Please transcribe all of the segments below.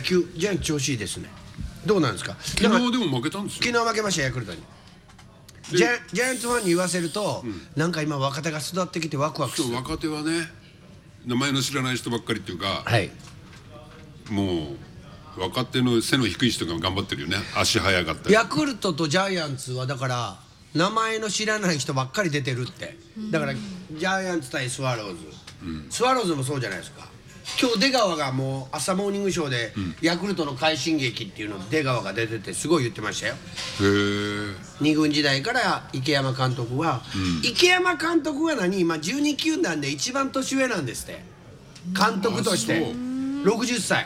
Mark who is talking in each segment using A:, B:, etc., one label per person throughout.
A: 球ジャイアンツ調子いいですね。どうなんですか。
B: 昨日でも負けたんですよ。
A: 昨日負けましたヤクルトに。ジャイアンツファンに言わせると、なんか今若手が育ってきてワクワクする。
B: 若手はね、名前の知らない人ばっかりっていうか、
A: はい、
B: もう若手の背の低い人が頑張ってるよね。足速かったり。
A: ヤクルトとジャイアンツはだから名前の知らない人ばっかり出てるって。だからジャイアンツ対スワローズ、スワローズもそうじゃないですか。今日出川がもう朝モーニングショーで、ヤクルトの快進撃っていうので出川が出ててすごい言ってましたよ。
B: へー。
A: 2軍時代から池山監督は、池山監督は今12球団で一番年上なんですって監督として。60歳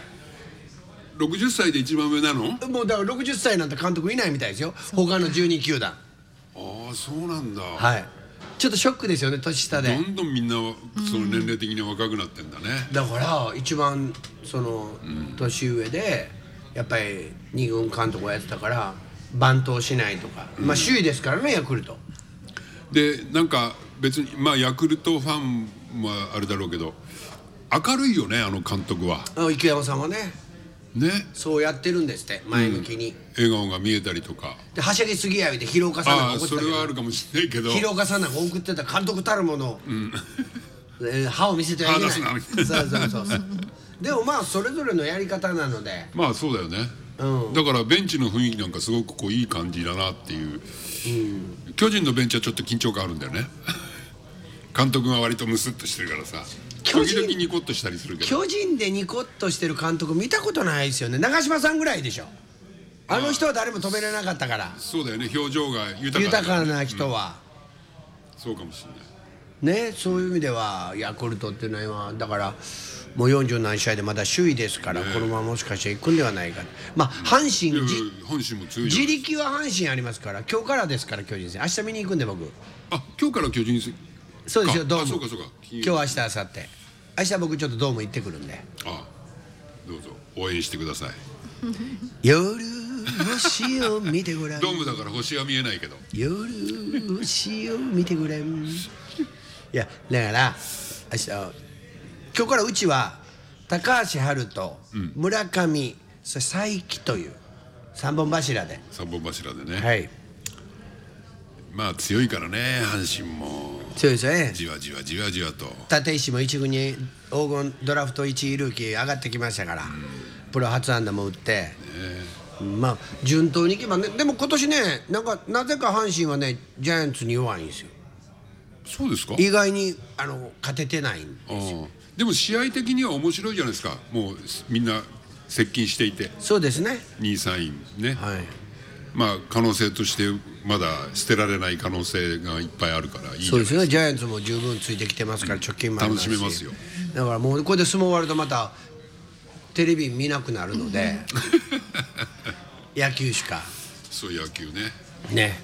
B: 60歳で一番上なの？
A: もうだから60歳なんて監督いないみたいですよ他の12球団。
B: ああ、そうなんだ。
A: はい、ちょっとショックですよね年下で。
B: どんどんみんなその年齢的に若くなってんだね。
A: だから一番その年上でやっぱり2軍監督をやってたから番頭しないとか、まあ首位ですからねヤクルト
B: で。なんか別にまあヤクルトファンはあれだろうけど明るいよね、あの監督は。
A: 池山さんはねそうやってるんですって前向きに、
B: 笑顔が見えたりとか
A: ではしゃぎすぎや言うて広岡さんなんか怒ってたけど。
B: それはあるかもしれないけど、
A: 広岡さんなんか送ってた監督たるもの、歯を見せてはいけない。
B: 歯出すなみたいな。
A: そうでもまあそれぞれのやり方なので。
B: まあそうだよね、だからベンチの雰囲気なんかすごくこういい感じだなっていう、巨人のベンチはちょっと緊張感あるんだよね監督が割とムスッとしてるからさ、時々ニコッとしたりするけど。
A: 巨人でニコッとしてる監督見たことないですよね。長嶋さんぐらいでしょ。あの人は誰も止めれなかったから。
B: そうだよね、表情が豊か
A: な人は、
B: そうかもしれない
A: ね。そういう意味ではヤクルトっていうのはだからもう40何試合でまだ首位ですから、このままもしかしていくんではないか。まあ阪神
B: も強い
A: 自力は阪神ありますから、今日からですから巨人戦明日見に行くんで僕。
B: 今日から巨人戦。
A: そうですよ、ドーム。
B: そうか
A: 今日明日明後日明日僕ちょっとドーム行ってくるんで、
B: どうぞ応援してください
A: 夜星を見てごらん
B: ドームだから星は見えないけど、
A: 夜星を見てごらん。いやだから明日今日からうちは高橋遥人、村上、そして才木という3本柱で。
B: 3本柱でね。
A: はい、
B: まあ強いからね、阪神も
A: 強いですよね。
B: じわじわじわじわと。
A: 立石も一軍に黄金ドラフト1位ルーキー上がってきましたから、プロ初安打も打って、まあ順当にいけばね。でも今年ね、なぜか阪神はねジャイアンツに弱いんですよ。
B: そうですか。
A: 意外に勝ててないんですよ。
B: でも試合的には面白いじゃないですか。もうみんな接近していて。
A: そうですね。
B: 2位3位ね、
A: はい、ま
B: あ可能性としてまだ捨てられない可能性がいっぱいあるからいいじゃないですか。
A: そうですね。ジャイアンツも十分ついてきてますから、直近もありますし、
B: 楽しめますよ。
A: だからもうこれで相撲終わるとまたテレビ見なくなるので野球しか。
B: そう野球
A: ね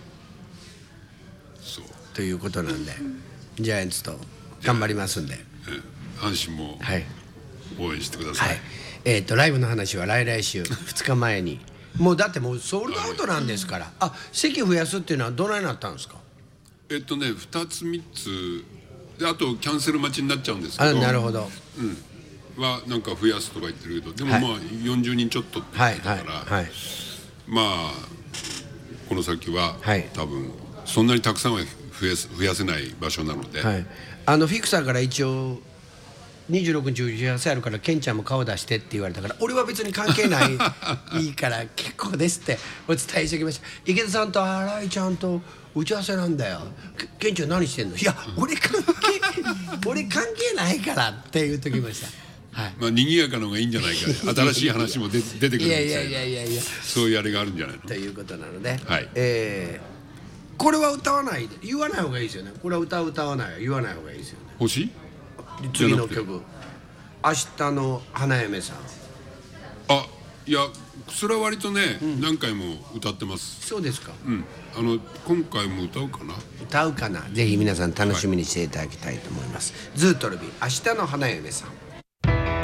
B: そう
A: ということなんで、ジャイアンツと頑張りますんで、
B: 阪神も応援してください。
A: ライブの話は来々週2日前にもうだってもうソールドアウトなんですから。席増やすっていうのはどないなったんですか。
B: 2つ3つで、あとキャンセル待ちになっちゃうんですけど。
A: なるほど。
B: はなんか増やすとか言ってるけど、でもまあ40人ちょっとって言ってたから、まあこの先は多分そんなにたくさんは増やせない場所なので、
A: フィクサーから一応26日打ち合わせあるからケンちゃんも顔出してって言われたから、俺は別に関係ないいいから結構ですってお伝えしておきました。池田さんと新井ちゃんと打ち合わせなんだよ。ケンちゃん何してんの。いや俺関係ないからって言っときました。
B: まあ賑やかなのがいいんじゃないか、新しい話も出てくるんですよ。そういうあれがあるんじゃないの
A: ということなので、これは歌わないで、言わない方がいいですよね。これは歌わない言わない方がいいですよね。
B: 星
A: 次の曲明日の花嫁さん。
B: いやそれは割とね、何回も歌ってます。
A: そうですか。
B: 今回も歌うかな。
A: ぜひ皆さん楽しみにしていただきたいと思います。ズートルビー明日の花嫁さん。